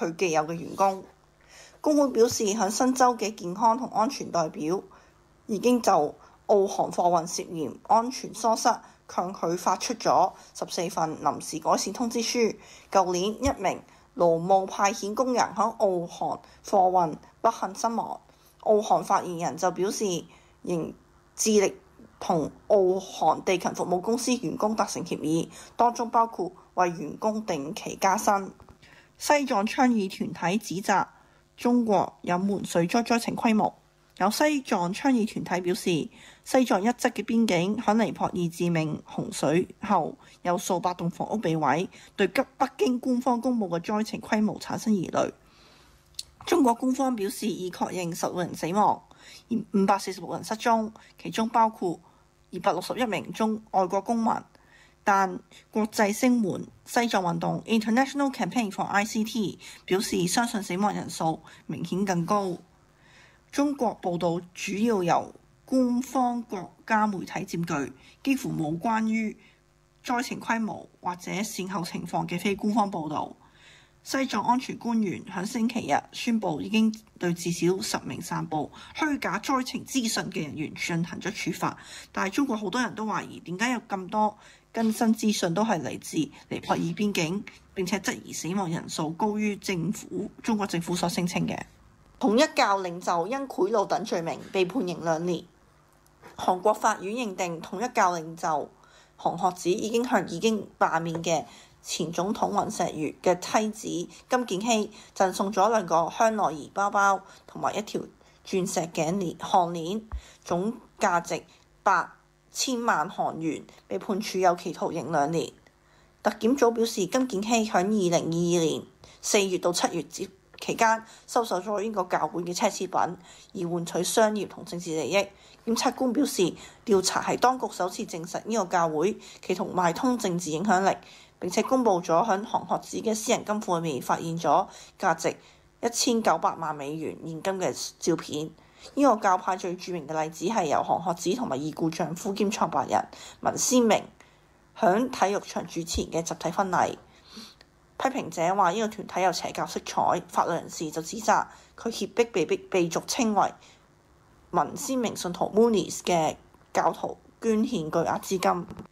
佢既有嘅員工。工會表示，響新州嘅健康同安全代表已經就澳航貨運涉嫌安全疏失，向佢發出咗14份臨時改善通知書。舊年一名勞務派遣工人響澳航貨運不幸身亡。澳航發言人就表示，仍致力同澳航地勤服務公司員工達成協議，當中包括為員工定期加薪。西藏倡議團體指責中國隱瞞水災情規模。有西藏倡議團體表示，西藏一側嘅邊境響尼泊爾致命洪水後，有數百棟房屋被毀，對北京官方公佈嘅災情規模產生疑慮。中國官方表示已確認16人死亡，而546人失蹤，其中包括261名中外國公民。但國際聲援西藏運動 International Campaign for ICT 表示，相信死亡人數明顯更高。中國報道主要由官方國家媒體佔據，幾乎冇關於災情規模或者善後情況嘅非官方報導。西藏安全官員喺星期日宣布，已經對至少10名散佈虛假災情資訊嘅人員進行咗處罰。但係中國好多人都懷疑，點解有咁多更新資訊都係嚟自尼泊爾邊境，並且質疑死亡人數高於中國政府所聲稱嘅。統一教領袖因賄賂等罪名被判刑2年。韓國法院認定統一教領袖韓學子已經向已經罷免嘅前總統尹錫悅嘅妻子金建希贈送咗2個香奈兒包包同埋1條鑽石項鏈，總價值8000萬韓元，被判處有期徒刑2年。特檢組表示，金建希喺2022年4月到7月期間收受咗呢個教會嘅奢侈品，以換取商業同政治利益。檢察官表示，調查係當局首次證實呢個教會企圖賣通政治影響力，並且公佈咗喺韓學子嘅私人金庫裏面發現咗價值1900萬美元現金嘅照片。呢個教派最著名嘅例子係由韓學子同埋已故丈夫兼創辦人文鮮明響體育場主持嘅集體婚禮。批評者話呢個團體有邪教色彩，法律人士就指責佢脅迫被俗稱為文鮮明信徒 Moonies 嘅教徒捐獻巨額資金。